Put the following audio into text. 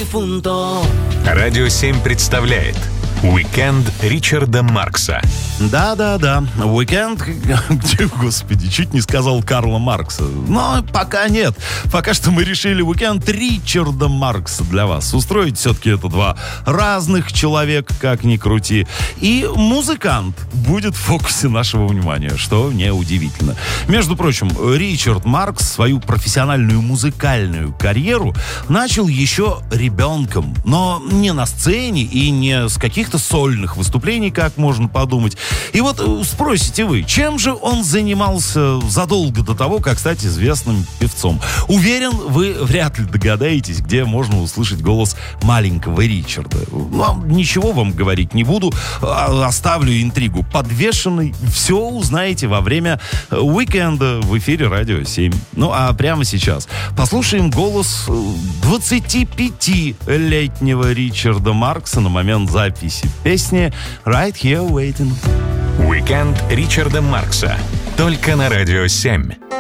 difunto. Радио 7 представляет «Уикенд Ричарда Маркса». Да, уикенд, господи, чуть не сказал Карла Маркса. Но пока нет. Пока что мы решили уикенд Ричарда Маркса для вас устроить. Все-таки это два разных человека, как ни крути. И музыкант будет в фокусе нашего внимания, что неудивительно. Между прочим, Ричард Маркс свою профессиональную музыкальную карьеру начал еще ребенком. Но не на сцене и не с каких-то сольных выступлений, как можно подумать. И вот спросите вы, чем же он занимался задолго до того, как стать известным певцом? Уверен, вы вряд ли догадаетесь, где можно услышать голос маленького Ричарда. Но ничего вам говорить не буду, оставлю интригу подвешенной. Все узнаете во время уикенда в эфире Радио 7. Ну а прямо сейчас послушаем голос 25-летнего Ричарда Маркса на момент записи песни «Right Here Waiting». «Уикенд Ричарда Маркса». Только на Радио 7.